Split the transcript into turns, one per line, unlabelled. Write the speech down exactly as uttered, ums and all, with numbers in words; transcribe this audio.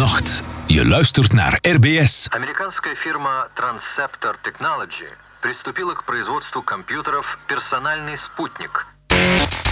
nacht. Je luistert naar R B S.
Американская фирма Transceptor Technology приступила к производству компьютеров «Персональный спутник».